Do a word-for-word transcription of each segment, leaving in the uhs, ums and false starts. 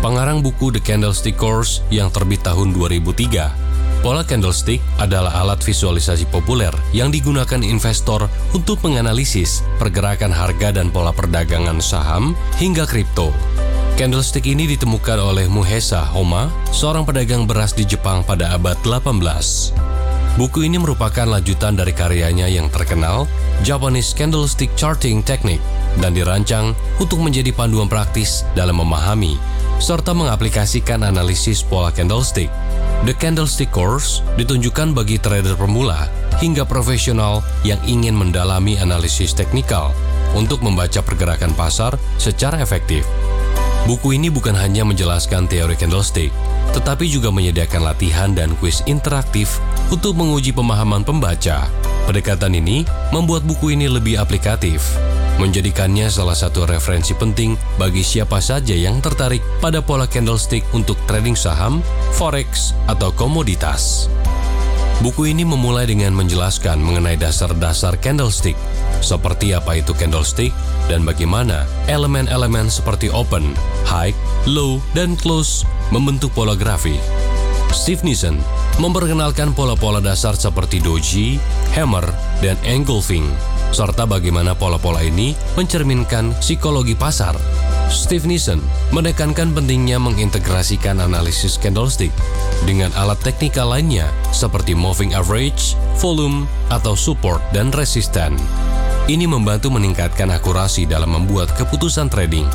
pengarang buku The Candlestick Course yang terbit tahun dua ribu tiga. Pola candlestick adalah alat visualisasi populer yang digunakan investor untuk menganalisis pergerakan harga dan pola perdagangan saham hingga kripto. Candlestick ini ditemukan oleh Muhesa Homa, seorang pedagang beras di Jepang pada abad delapan belas. Buku ini merupakan lanjutan dari karyanya yang terkenal, Japanese Candlestick Charting Technique, dan dirancang untuk menjadi panduan praktis dalam memahami serta mengaplikasikan analisis pola candlestick. The Candlestick Course ditunjukkan bagi trader pemula hingga profesional yang ingin mendalami analisis teknikal untuk membaca pergerakan pasar secara efektif. Buku ini bukan hanya menjelaskan teori candlestick, tetapi juga menyediakan latihan dan kuis interaktif untuk menguji pemahaman pembaca. Pendekatan ini membuat buku ini lebih aplikatif, menjadikannya salah satu referensi penting bagi siapa saja yang tertarik pada pola candlestick untuk trading saham, forex, atau komoditas. Buku ini memulai dengan menjelaskan mengenai dasar-dasar candlestick, seperti apa itu candlestick dan bagaimana elemen-elemen seperti open, high, low, dan close membentuk pola grafik. Steve Nissen memperkenalkan pola-pola dasar seperti doji, hammer, dan engulfing, serta bagaimana pola-pola ini mencerminkan psikologi pasar. Steve Nissen menekankan pentingnya mengintegrasikan analisis candlestick dengan alat teknikal lainnya seperti moving average, volume, atau support dan resisten. Ini membantu meningkatkan akurasi dalam membuat keputusan trading.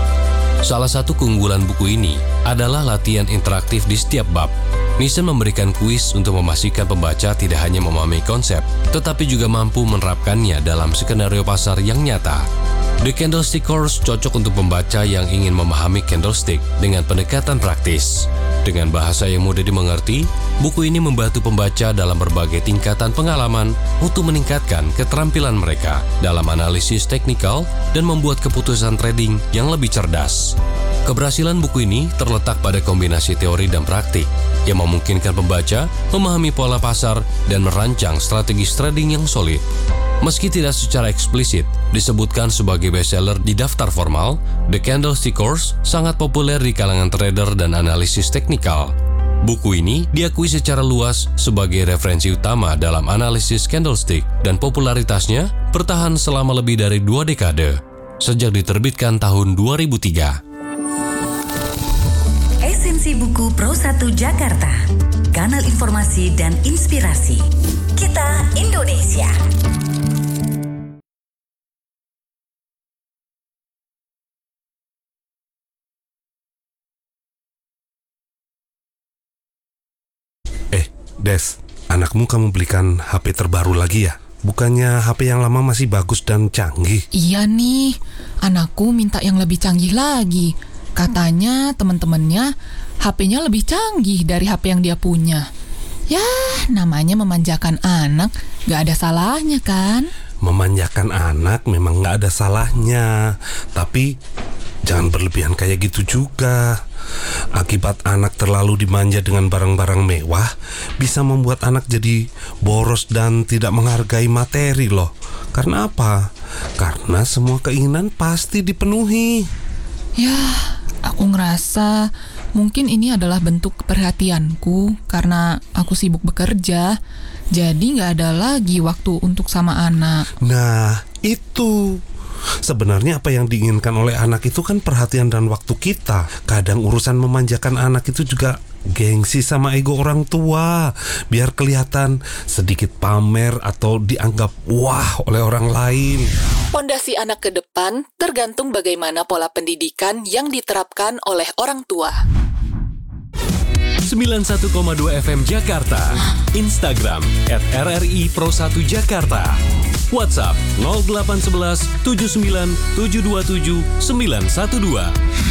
Salah satu keunggulan buku ini adalah latihan interaktif di setiap bab. Nissen memberikan kuis untuk memastikan pembaca tidak hanya memahami konsep, tetapi juga mampu menerapkannya dalam skenario pasar yang nyata. The Candlestick Course cocok untuk pembaca yang ingin memahami candlestick dengan pendekatan praktis. Dengan bahasa yang mudah dimengerti, buku ini membantu pembaca dalam berbagai tingkatan pengalaman untuk meningkatkan keterampilan mereka dalam analisis teknikal dan membuat keputusan trading yang lebih cerdas. Keberhasilan buku ini terletak pada kombinasi teori dan praktik yang memungkinkan pembaca memahami pola pasar dan merancang strategi trading yang solid. Meski tidak secara eksplisit disebutkan sebagai bestseller di daftar formal, The Candlestick Course sangat populer di kalangan trader dan analisis teknikal. Buku ini diakui secara luas sebagai referensi utama dalam analisis candlestick dan popularitasnya bertahan selama lebih dari dua dekade, sejak diterbitkan tahun dua ribu tiga. Esensi buku Pro satu Jakarta, kanal informasi dan inspirasi. Kita Indonesia. Eh, Des, anakmu kamu belikan H P terbaru lagi ya? Bukannya H P yang lama masih bagus dan canggih? Iya nih, anakku minta yang lebih canggih lagi. Katanya teman-temannya H P-nya lebih canggih dari H P yang dia punya. Ya, namanya memanjakan anak, gak ada salahnya kan? Memanjakan anak memang gak ada salahnya, tapi jangan berlebihan kayak gitu juga. Akibat anak terlalu dimanja dengan barang-barang mewah, bisa membuat anak jadi boros dan tidak menghargai materi loh. Karena apa? Karena semua keinginan pasti dipenuhi. Ya, aku ngerasa mungkin ini adalah bentuk perhatianku karena aku sibuk bekerja. Jadi gak ada lagi waktu untuk sama anak. Nah, itu. Sebenarnya apa yang diinginkan oleh anak itu kan perhatian dan waktu kita. Kadang urusan memanjakan anak itu juga gengsi sama ego orang tua, biar kelihatan sedikit pamer atau dianggap wah oleh orang lain. Pondasi anak ke depan tergantung bagaimana pola pendidikan yang diterapkan oleh orang tua. sembilan puluh satu koma dua F M Jakarta, Instagram at R R I Pro satu Jakarta, WhatsApp nol delapan satu satu tujuh sembilan tujuh dua tujuh sembilan satu dua.